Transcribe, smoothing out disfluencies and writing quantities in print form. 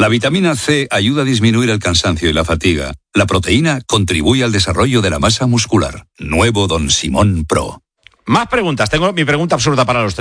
La vitamina C ayuda a disminuir el cansancio y la fatiga. La proteína contribuye al desarrollo de la masa muscular. Nuevo Don Simón Pro. Más preguntas. Tengo mi pregunta absurda para los tres.